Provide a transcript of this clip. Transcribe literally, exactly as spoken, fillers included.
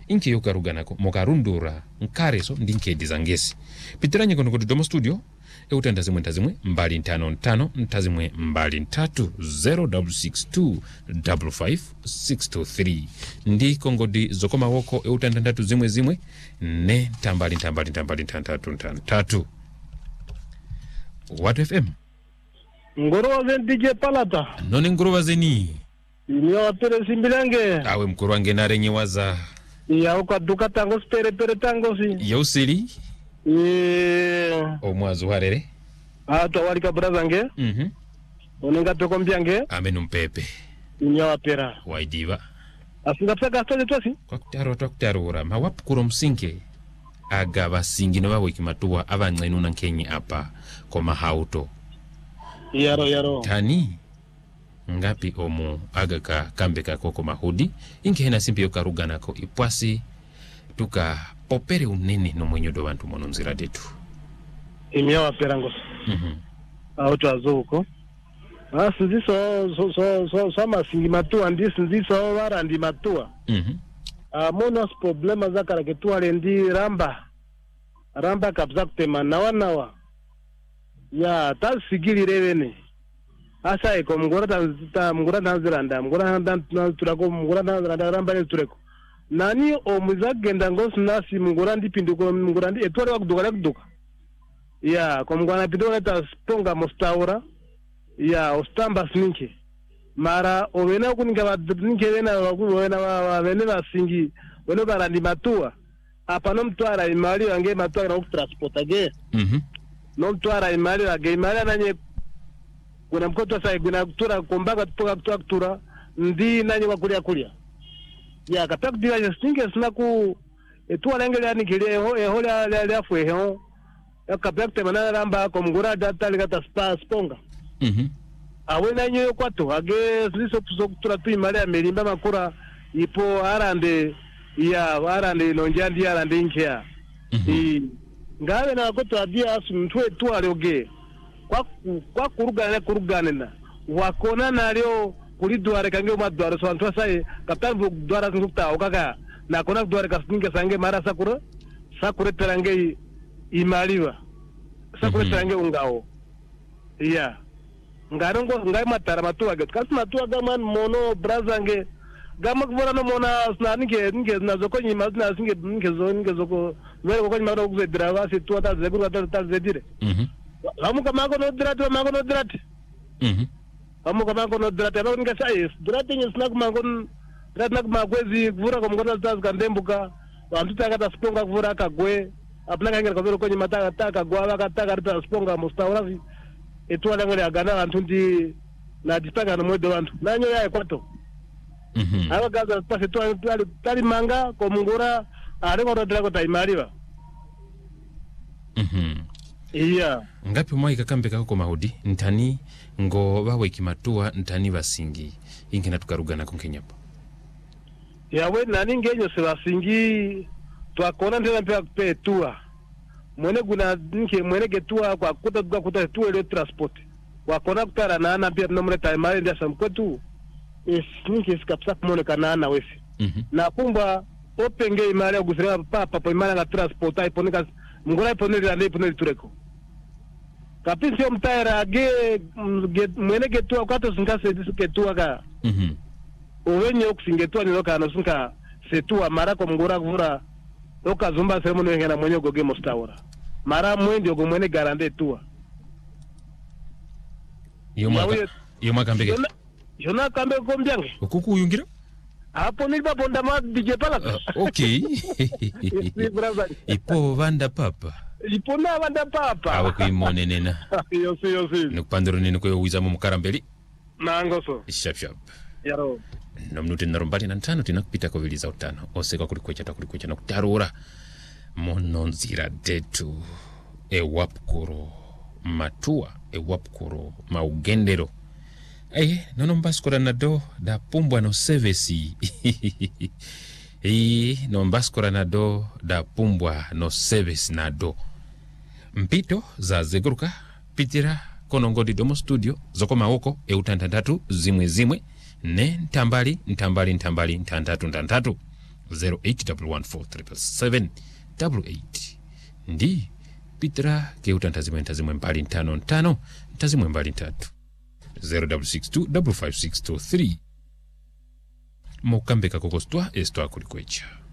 inke yokaruganako mokarundura nkareso ndinke dizangesi pitiranye kono kuti domo studio eutanda zimwe ntazimwe mbali ntano ntano ntazimwe mbali ntatu zero six six two five five six two three ndi kongodi zokoma woko eutanda ndatu zimwe zimwe ne tambali tambali tambali ntantatu ntantatu What F M Nguruwa zen D J Palata none nguruwa zeni Inyo pere simbilange awe mkuru wange narenye waza ya uka duka tango spere pere tango si Yausili Eee Omwazu harere Ato walika brazange Mhm mm Onenga toko mbiange Amenu mpepe Inyo wapera Waidiva Asinga psaka astoje tuwasi Kwa kutaro kwa kutaro ura Mawapu kuro msinke Aga basingi na wawo ikimatua Ava ngainuna kenyi apa Koma hauto Yaro yaro Tani ngapi omu aga ka kambe ka koko mahudi inke hena simpi yokaruga nako ipwasi tuka popere unene no mwenyo do bantu mononzira detu Imya waperangos Mhm mm Auto azuko Asi ziso so so so so masingi matua ndisi ziso wara ndi matua Mhm mm Uh, monos problema za karaketua lendi ramba ramba kabza kutema nawa nawa ya ta sigili revene asa eko mgora ta mgora naziranda mgora na turako mgora naziranda ramba le tureko nani o muzagenda ngos nasi mgora ndi pinduko mgora ndi etware wakuduka kuduka ya ko mgora pinduko ta sponga mostaura ya ostamba sninke mara ovena kuninga vadinke vena vakuvena vavene vasingi vene varandi matua apa nomtwara imali vange matua kana kutransporta ge Mhm nomtwara imali vage imali ananye kuna mkoto sai kuna kutura kombaga tupoka kutura kutura ndi nanye wakulia kulia ya kapaka divajestinge sina ku etua lenge yani kile ho eho la la la fwe ho ya kapaka temana ramba komgura data ligata spa sponga Mhm awena nyo kwato age ziso kuzokutura tu imali ya melimba makura ipo arande ya arande lonjandi arande inkia i ngawe na kwato adia asu mtwe tu alioge kwa kwa kurugana kurugana na wakona na leo kulidware kange madware so antwa sai kaptan dwara ngukta okaka na kona dware kasinge sange mara sakura sakure terange imaliwa sakure terange ungao iya ngarongo ngai matara matua get kas matua gaman mono brazange gamak borano mona snani ke nge nazoko ni mazna singe nge zo nge zoko wero ko ni maro kuze drava se tu ata zeguru ata ata zedire Mhm lamu kama ko no drate ma ko no drate Mhm lamu kama ko no drate no nge sai drate ni snack ma ko drate nak ma kwezi vura ko mngona taz kandembuka bantu takata sponga vura kagwe apna kangera ko ko ni mata taka gwa ka taka ta sponga mustaurafi etwala ngale agana antu ndi na dipaka no modo wantu nanyo yae kwato Mhm aba gaza pase to tali tali manga ko mungura ale ko rodra ko taimaliwa Mhm iya ngapi mwa ikakambe kako mahudi ntani ngo bawe ikimatua ntani basingi inke natukaruga nako kenyapo yawe nani ngenyo se basingi twakona ndela mpe kupetua mwene guna nke mwene getua kwa kuta kwa kuta tu ile transport wakona kutara na ana pia nomre taimali ndia samkwetu es ninke skapsa kumone kana na wesi Mhm na kumba openge imali ya gusira papa po imali na transport ai ponika ngora iponeli na iponeli tureko kapisi yo mtaira ge mwene getua kwa to singa se disu getua ka Mhm owenye okusingetua ni loka no sinka setua mara ko ngora kuvura oka zumba seremono ngena mwenye goge mostaura mara mwendi ogo mwene garande tua Yoma yoma kambe yona yona kambe ko mbyange okuku uyungira hapo nilipa bonda ma D J Palata uh, okay ipo vanda papa ipo na vanda papa awe kuimone nena yo si yo si nukupandiro nini kwe uwiza mu mukarambeli nangoso shap shap yaro nomnuti narumbali na ntano tinakupita ko viliza utano oseka kulikwecha takulikwecha na kutarura mononzira detu ewapkuro matua ewapkuro maugendero Aye, nono mbaskora na do da pumbwa no sevesi. Ee, no mbaskora na do da pumbwa no sevesi na do. Mpito za zeguruka, pitira konongodi domo studio, zoko maoko, e utantantatu, zimwe zimwe, ne ntambali, ntambali, ntambali, ntantatu, ntantatu. zero eight one one four seven seven eight eight ndi Pitra keuta ntazimwe ntazimwe mbali ntano ntano ntazimwe mbali ntatu zero six two five five six two three mukambeka kokostwa estwa kulikwecha.